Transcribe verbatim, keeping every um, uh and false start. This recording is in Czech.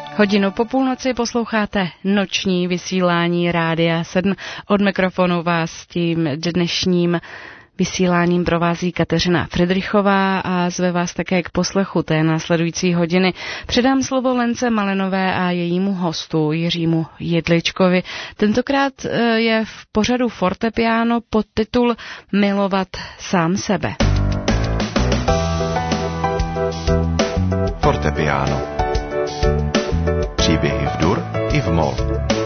Hodinu po půlnoci posloucháte noční vysílání Rádia sedm. Od mikrofonu vás tím dnešním vysíláním provází Kateřina Fridrichová a zve vás také k poslechu té následující hodiny. Předám slovo Lence Malinové a jejímu hostu Jiřímu Jedličkovi. Tentokrát je v pořadu fortepiano podtitul Milovat sám sebe. Fortepiano. Příběhy v dur i v mol.